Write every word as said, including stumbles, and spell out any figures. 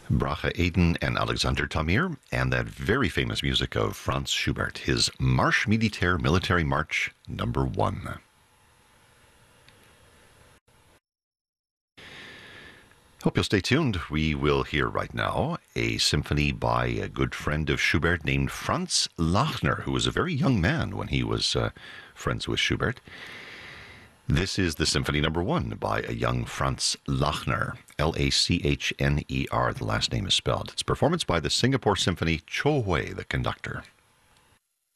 Bracha Eden and Alexander Tamir, and that very famous music of Franz Schubert, his Marsch Militaire, Military March number one. Hope you'll stay tuned. We will hear right now a symphony by a good friend of Schubert named Franz Lachner, who was a very young man when he was uh, friends with Schubert. This is the Symphony Number One by a young Franz Lachner, L A C H N E R, the last name is spelled. It's performance by the Singapore Symphony, Cho Hui, the conductor.